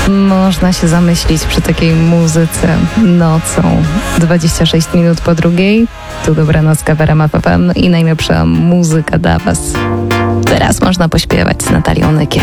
Można się zamyślić przy takiej muzyce nocą. 26 minut po drugiej. Tu Dobranocka w RMF FM i najlepsza muzyka dla Was. Teraz można pośpiewać z Natalią Nykiel.